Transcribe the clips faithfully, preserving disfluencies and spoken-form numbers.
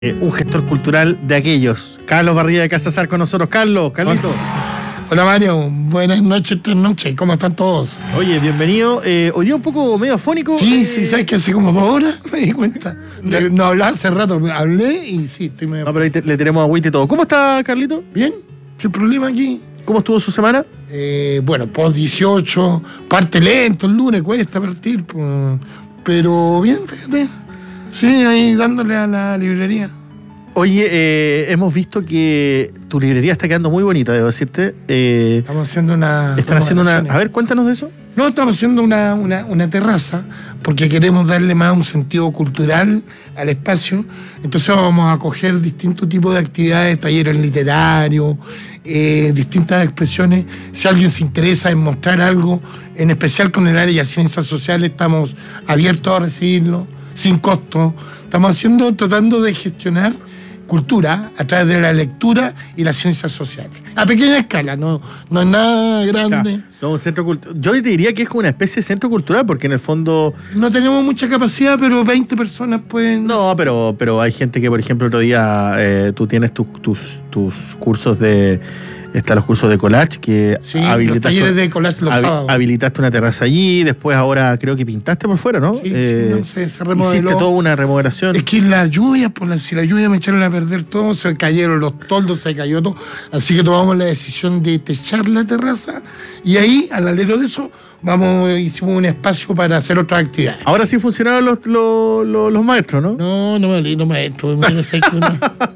Eh, un gestor cultural de aquellos. Carlos Barría de Casa Sar con nosotros. Carlos, Carlito. Hola Mario, buenas noches, tres noches, ¿cómo están todos? Oye, bienvenido. Eh, hoy día un poco medio afónico. Sí, eh... sí, sabes que hace como dos horas me di cuenta. No, no hablaba hace rato, hablé y sí, estoy medio... No, pero ahí te, le tenemos agüita y todo. ¿Cómo está, Carlito? Bien, sin problema aquí. ¿Cómo estuvo su semana? Eh, bueno, post dieciocho, parte lento, el lunes cuesta partir, pues, pero bien, fíjate. Sí, ahí dándole a la librería. Oye, eh, hemos visto que tu librería está quedando muy bonita, debo decirte. Eh, estamos haciendo una... Están haciendo una... A ver, cuéntanos de eso. No, estamos haciendo una, una, una terraza porque queremos darle más un sentido cultural al espacio. Entonces vamos a acoger distintos tipos de actividades, talleres literarios, eh, distintas expresiones. Si alguien se interesa en mostrar algo, en especial con el área de ciencias sociales, estamos abiertos a recibirlo, sin costo. Estamos haciendo, tratando de gestionar cultura a través de la lectura y las ciencias sociales. A pequeña escala, no, no es nada grande. Claro, no, un centro cultural. Yo diría que es como una especie de centro cultural, porque en el fondo... No tenemos mucha capacidad, pero veinte personas pueden... No, pero, pero hay gente que, por ejemplo, el otro día eh, tú tienes tus, tus, tus cursos de... Están los cursos de collage que sí, los talleres de collage los hab, sábados. Habilitaste una terraza allí, después ahora creo que pintaste por fuera, ¿no? Sí, eh, sí, no sé, se remodeló. Hiciste toda una remodelación. Es que la lluvia, por la, si la lluvia me echaron a perder todo, se cayeron los toldos, se cayó todo. Así que tomamos la decisión de techar la terraza y ahí, al alero de eso, vamos, hicimos un espacio para hacer otras actividades. Ahora sí funcionaron los, los, los, los maestros, ¿no? No, no me no maestro. Una...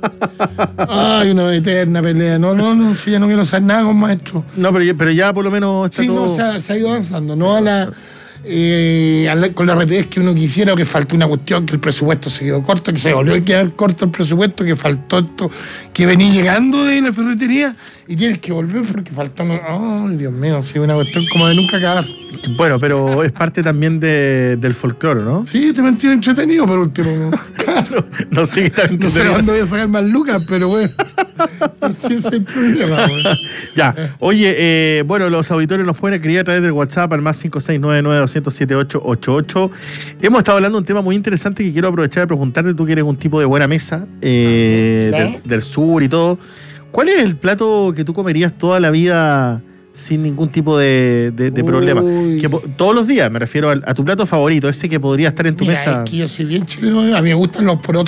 Ay, una eterna pelea. No, no, no, si ya no quiero hacer nada con maestro. No, pero ya, pero ya por lo menos está sí, todo... no, se ha, se ha ido avanzando, no a la... Eh, a la, con la rapidez que uno quisiera, o que faltó una cuestión, que el presupuesto se quedó corto, que se volvió a quedar corto el presupuesto, que faltó esto, que venís llegando de la ferretería y tienes que volver porque faltó... Oh, Dios mío, sí, una cuestión como de nunca acabar. Bueno, pero es parte también de, del folclore, ¿no? Sí, te mantiene entretenido por último. Claro, no sé qué tan no sé cuándo voy a sacar más lucas, pero bueno, ese es el problema. Bueno. Ya, oye, eh, bueno, los auditores nos pueden escribir a través del WhatsApp al más cinco seis nueve nueve dos cero siete ocho ocho ocho. Hemos estado hablando de un tema muy interesante que quiero aprovechar de preguntarte, tú que eres un tipo de buena mesa, eh, del, del sur y todo. ¿Cuál es el plato que tú comerías toda la vida sin ningún tipo de, de, de problema? Que, todos los días, me refiero a, a tu plato favorito, ese que podría estar en tu Mira, mesa. Es que yo soy bien chileno, a mí me gustan los porotos.